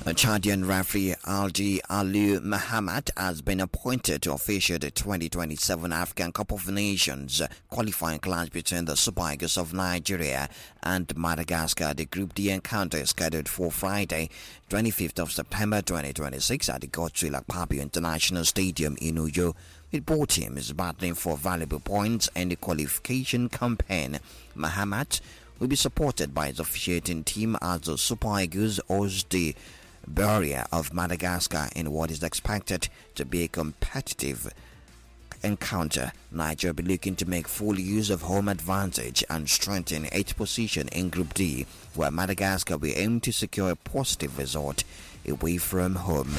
Chadian referee Alji Aliu Mahamat has been appointed to officiate the 2027 African Cup of Nations qualifying clash between the Super Eagles of Nigeria and Madagascar. The Group D encounter is scheduled for Friday, 25th of September 2026 at the Godswill Akpabio International Stadium in Uyo, with both teams battling for valuable points in the qualification campaign. Mahamat will be supported by his officiating team as the Super Eagles host the barrier of Madagascar in what is expected to be a competitive encounter. Nigeria will be looking to make full use of home advantage and strengthen its position in Group D, where Madagascar will aim to secure a positive result away from home.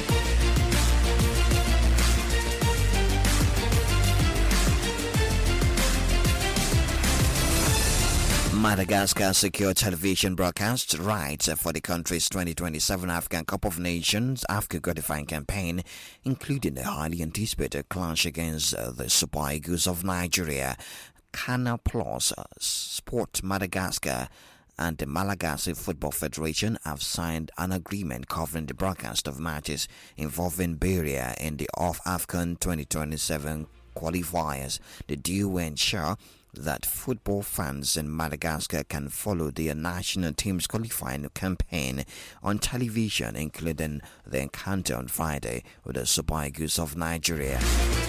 Madagascar secured television broadcast rights for the country's 2027 African Cup of Nations African qualifying campaign, including the highly anticipated clash against the Super Eagles of Nigeria. Canal Plus, Sport Madagascar and the Malagasy Football Federation have signed an agreement covering the broadcast of matches involving Beria in the AFCON 2027 qualifiers. The deal will ensure that football fans in Madagascar can follow their national team's qualifying campaign on television, including the encounter on Friday with the Super Eagles of Nigeria.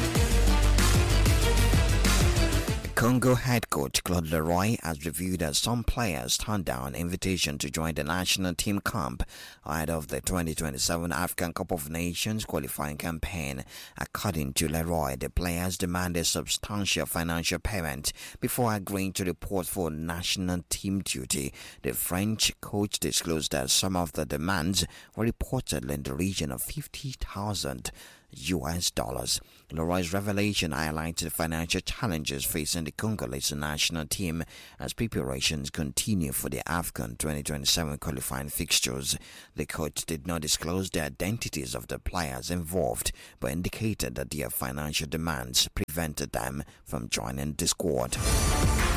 Congo head coach Claude Leroy has revealed that some players turned down invitation to join the national team camp ahead of the 2027 African Cup of Nations qualifying campaign. According to Leroy, the players demanded substantial financial payment before agreeing to report for national team duty. The French coach disclosed that some of the demands were reportedly in the region of $50,000. Leroy's revelation highlighted the financial challenges facing the Congolese national team as preparations continue for the AFCON 2027 qualifying fixtures. The coach did not disclose the identities of the players involved, but indicated that their financial demands prevented them from joining the squad.